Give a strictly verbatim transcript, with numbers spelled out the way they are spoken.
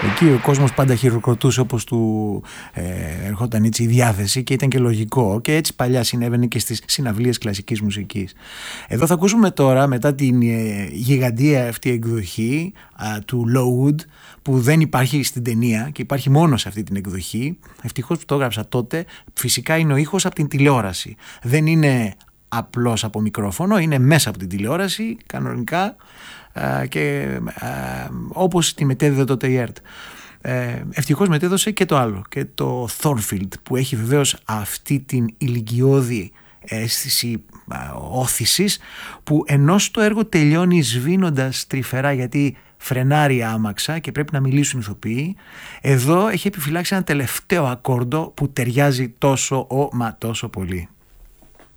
Εκεί ο κόσμος πάντα χειροκροτούσε όπως του ε, ερχόταν έτσι η διάθεση, και ήταν και λογικό, και έτσι παλιά συνέβαινε και στις συναυλίες κλασικής μουσικής. Εδώ θα ακούσουμε τώρα, μετά την ε, γιγαντία αυτή εκδοχή α, του Lowood, που δεν υπάρχει στην ταινία και υπάρχει μόνο σε αυτή την εκδοχή. Ευτυχώς που το έγραψα τότε. Φυσικά είναι ο ήχος από την τηλεόραση, δεν είναι απλώς από μικρόφωνο, είναι μέσα από την τηλεόραση κανονικά, και όπως τη μετέδιδε τότε η ΕΡΤ. Ε, ευτυχώς μετέδωσε και το άλλο, και το Thornfield, που έχει βεβαίως αυτή την ηλικιώδη αίσθηση όθησης, που ενώ στο έργο τελειώνει σβήνοντας τρυφερά γιατί φρενάρει άμαξα και πρέπει να μιλήσουν ηθοποιοί, εδώ έχει επιφυλάξει ένα τελευταίο ακόρντο που ταιριάζει τόσο ο μα τόσο πολύ.